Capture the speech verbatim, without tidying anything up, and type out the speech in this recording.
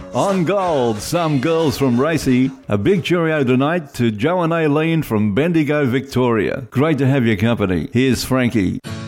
On gold, some girls from Racy. A big cheerio tonight to Joe and Aileen from Bendigo, Victoria. Great to have your company. Here's Frankie.